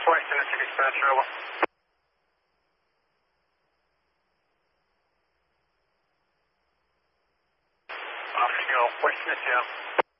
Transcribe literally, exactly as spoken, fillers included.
West Tennessee dispatch, over. Off you go, West Tennessee out.